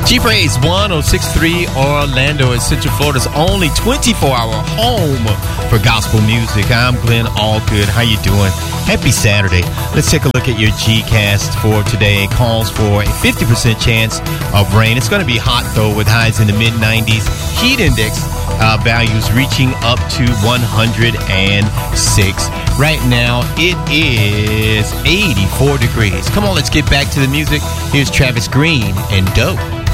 G-Praise 106.3 Orlando is Central Florida's only 24-hour home for gospel music. I'm Glenn Allgood. How you doing? Happy Saturday. Let's take a look at your Gcast for today. It calls for a 50% chance of rain. It's going to be hot, though, with highs in the mid-90s. Heat index values reaching up to 106. Right now, it is 84 degrees. Come on, let's get back to the music. Here's Travis Green and Dope.